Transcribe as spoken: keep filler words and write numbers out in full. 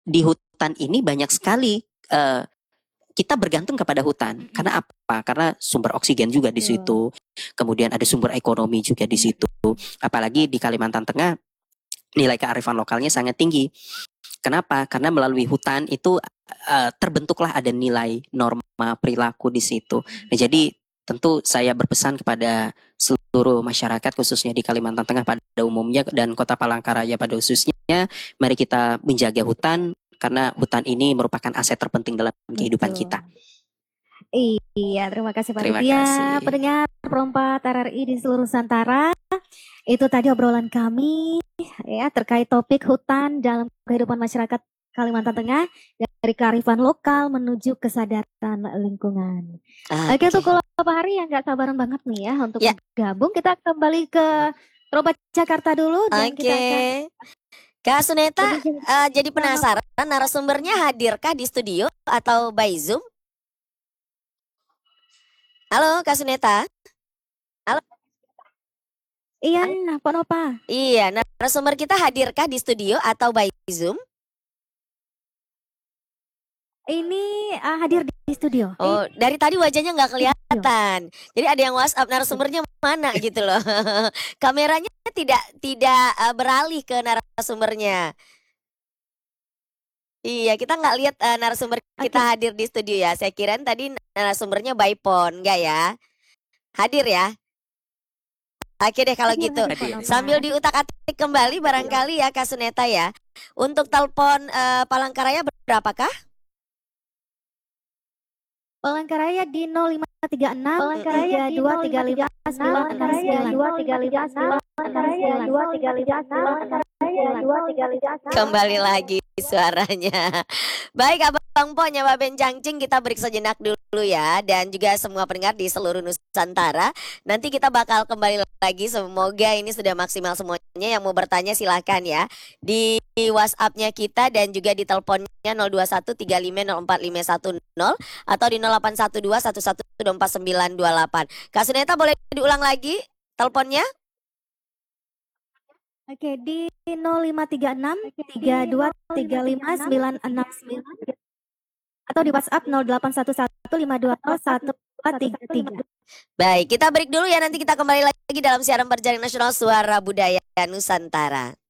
di hutan ini banyak sekali uh, kita bergantung kepada hutan. Mm-hmm. Karena apa? Karena sumber oksigen juga di situ. Kemudian ada sumber ekonomi juga di situ. Apalagi di Kalimantan Tengah nilai kearifan lokalnya sangat tinggi. Kenapa? Karena melalui hutan itu uh, terbentuklah ada nilai norma perilaku di situ. Nah, jadi tentu saya berpesan kepada seluruh masyarakat khususnya di Kalimantan Tengah pada umumnya dan Kota Palangkaraya pada khususnya, mari kita menjaga hutan karena hutan ini merupakan aset terpenting dalam kehidupan Betul. kita. Iya, terima kasih Pak Ditya, pendengar Pro empat R R I di seluruh Nusantara. Itu tadi obrolan kami ya terkait topik hutan dalam kehidupan masyarakat Kalimantan Tengah dari kearifan lokal menuju kesadaran lingkungan. Ah, Oke, untuk kalau Pak Hari yang nggak sabaran banget nih ya untuk ya. gabung, kita kembali ke Robat Jakarta dulu. Oke. Kita akan... Kak Suneta uh, jadi penasaran narasumbernya hadirkah di studio atau by Zoom? Halo Kak Suneta. Halo. Iya, Pak Nova. Iya, narasumber kita hadirkah di studio atau by Zoom? Ini uh, hadir di studio. Oh, dari tadi wajahnya nggak kelihatan. Jadi ada yang WhatsApp narasumbernya mana gitu loh. Kameranya tidak tidak uh, beralih ke narasumbernya. Iya, kita nggak lihat uh, narasumber kita okay. hadir di studio ya. Saya kira tadi narasumbernya by phone, enggak ya? Hadir ya? Oke deh kalau gitu. Sambil diutak-atik kembali barangkali ya Kak Suneta ya. Untuk telepon uh, Palangkaraya berapakah? Palangkaraya di nol lima tiga enam tiga dua tiga lima sembilan enam sembilan. Kembali lagi suaranya. Baik Abang Po, Nyawa Bencangcing, kita break sejenak dulu ya. Dan juga semua pendengar di seluruh Nusantara. Nanti kita bakal kembali lagi. Semoga ini sudah maksimal semuanya. Yang mau bertanya silahkan ya. Di WhatsApp-nya kita dan juga di teleponnya nol dua satu tiga lima nol empat lima satu nol atau di nol delapan satu dua satu satu dua empat sembilan dua delapan. Kak Suneta boleh diulang lagi teleponnya? Oke, di nol lima tiga enam tiga dua tiga lima sembilan enam sembilan atau di WhatsApp nol delapan satu satu lima dua nol satu empat tiga tiga. Baik, kita break dulu ya, nanti kita kembali lagi dalam siaran Berjaring Nasional Suara Budaya Nusantara.